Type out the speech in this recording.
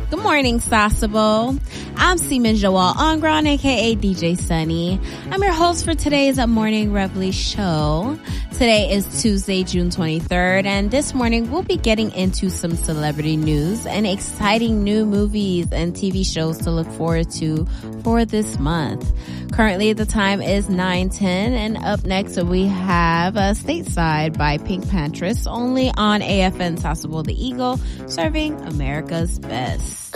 Good morning, Sasebo. I'm Seaman Joel Ongron, aka DJ Sunny. I'm your host for today's Morning Reveille show. Today is Tuesday, June 23rd, and this morning we'll be getting into some celebrity news and exciting new movies and TV shows to look forward to for this month. Currently, the time is 9:10, and up next we have Stateside by Pink Pantress, only on AFN Sasebo the Eagle, serving America's best.